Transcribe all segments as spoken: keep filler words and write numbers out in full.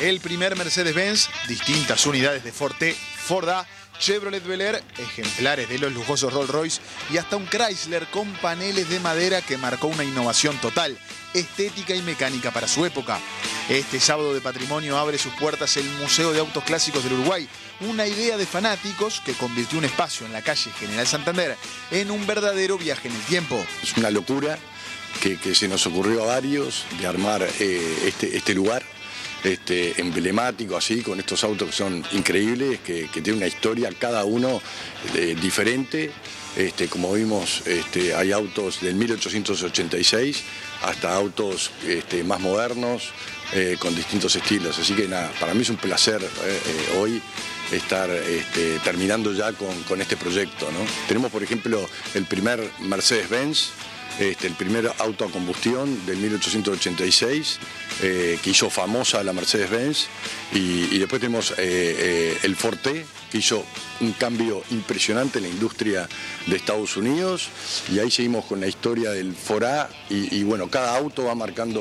El primer Mercedes-Benz, distintas unidades de Forte, Ford A, Chevrolet Bel Air, ejemplares de los lujosos Rolls-Royce y hasta un Chrysler con paneles de madera que marcó una innovación total, estética y mecánica para su época. Este sábado de patrimonio abre sus puertas el Museo de Autos Clásicos del Uruguay, una idea de fanáticos que convirtió un espacio en la calle General Santander en un verdadero viaje en el tiempo. Es una locura que, que se nos ocurrió a varios de armar eh, este, este lugar. Este, emblemático así, con estos autos que son increíbles, que, que tienen una historia, cada uno eh, diferente. Este, como vimos, este, hay autos del mil ochocientos ochenta y seis hasta autos este, más modernos, eh, con distintos estilos. Así que nada, para mí es un placer eh, eh, hoy estar este, terminando ya con, con este proyecto, ¿no? Tenemos, por ejemplo, el primer Mercedes-Benz, Este, el primer auto a combustión del mil ochocientos ochenta y seis, eh, que hizo famosa la Mercedes-Benz, y, y después tenemos eh, eh, el Forte, que hizo un cambio impresionante en la industria de Estados Unidos, y ahí seguimos con la historia del Ford A, y, y bueno, cada auto va marcando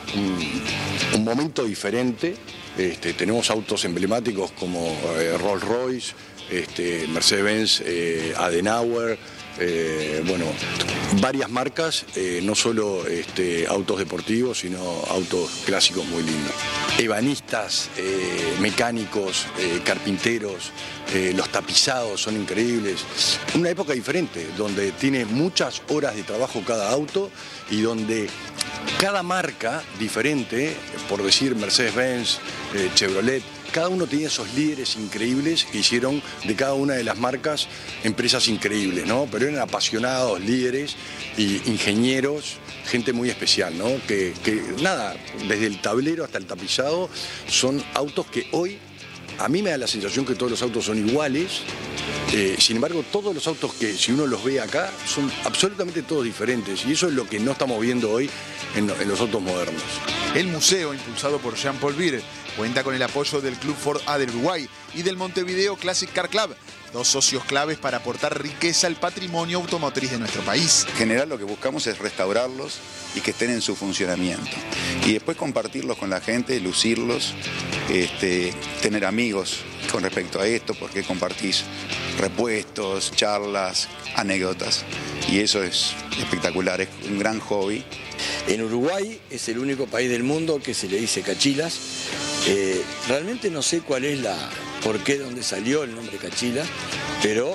un, un momento diferente. Este, tenemos autos emblemáticos como eh, Rolls-Royce, este, Mercedes-Benz, eh, Adenauer, Eh, bueno, varias marcas, eh, no solo este, autos deportivos, sino autos clásicos muy lindos. Ebanistas, eh, mecánicos, eh, carpinteros, eh, los tapizados son increíbles. Una época diferente, donde tiene muchas horas de trabajo cada auto y donde cada marca diferente, por decir Mercedes-Benz, eh, Chevrolet, cada uno tenía esos líderes increíbles que hicieron de cada una de las marcas empresas increíbles, ¿no? Pero eran apasionados, líderes y ingenieros, gente muy especial, ¿no? Que, que nada, desde el tablero hasta el tapizado, son autos que hoy, a mí me da la sensación que todos los autos son iguales. Eh, sin embargo, todos los autos que, si uno los ve acá, son absolutamente todos diferentes, y eso es lo que no estamos viendo hoy en, en los autos modernos. El museo, impulsado por Jean-Paul Vir, cuenta con el apoyo del Club Ford A del Uruguay y del Montevideo Classic Car Club, dos socios claves para aportar riqueza al patrimonio automotriz de nuestro país. En general lo que buscamos es restaurarlos y que estén en su funcionamiento. Y después compartirlos con la gente, lucirlos, este, tener amigos con respecto a esto, porque compartís repuestos, charlas, anécdotas. Y eso es espectacular, es un gran hobby. En Uruguay es el único país del mundo que se le dice Cachilas. Eh, realmente no sé cuál es la, por qué, dónde salió el nombre Cachilas, pero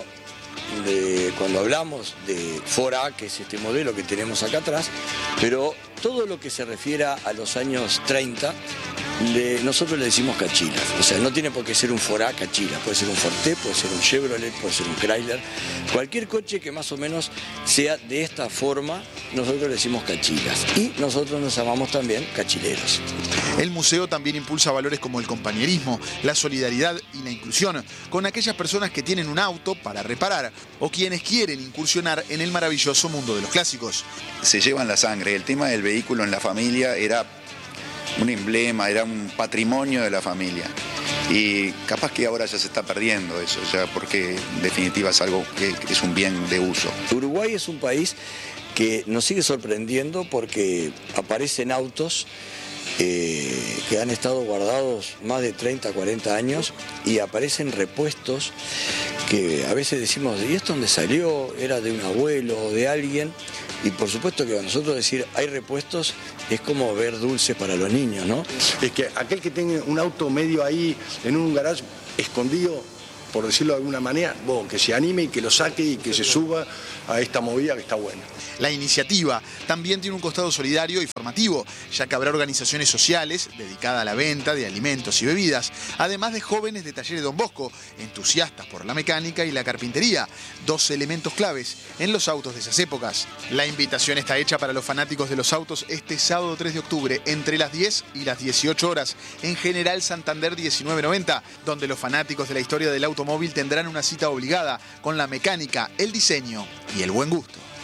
de, cuando hablamos de Ford A, que es este modelo que tenemos acá atrás, pero todo lo que se refiera a los años treinta, le, nosotros le decimos Cachilas. O sea, no tiene por qué ser un Ford A Cachilas, puede ser un Forte, puede ser un Chevrolet, puede ser un Chrysler, cualquier coche que más o menos sea de esta forma, nosotros le decimos Cachilas. Y nosotros nos llamamos también cachileros. El museo también impulsa valores como el compañerismo, la solidaridad y la inclusión con aquellas personas que tienen un auto para reparar o quienes quieren incursionar en el maravilloso mundo de los clásicos. Se llevan la sangre. El tema del vehículo en la familia era un emblema, era un patrimonio de la familia. Y capaz que ahora ya se está perdiendo eso, ya porque en definitiva es algo que es un bien de uso. Uruguay es un país que nos sigue sorprendiendo porque aparecen autos Eh, que han estado guardados más de treinta, cuarenta años, y aparecen repuestos que a veces decimos, ¿y esto dónde salió? ¿Era de un abuelo o de alguien? Y por supuesto que a nosotros decir hay repuestos es como ver dulces para los niños, ¿no? Es que aquel que tenga un auto medio ahí en un garage escondido, por decirlo de alguna manera, bueno, que se anime y que lo saque y que se suba a esta movida que está buena. La iniciativa también tiene un costado solidario y formativo, ya que habrá organizaciones sociales dedicadas a la venta de alimentos y bebidas, además de jóvenes de Talleres Don Bosco, entusiastas por la mecánica y la carpintería, dos elementos claves en los autos de esas épocas. La invitación está hecha para los fanáticos de los autos este sábado tres de octubre, entre las diez y las dieciocho horas, en General Santander diecinueve noventa, donde los fanáticos de la historia del automóvil tendrán una cita obligada con la mecánica, el diseño y el buen gusto.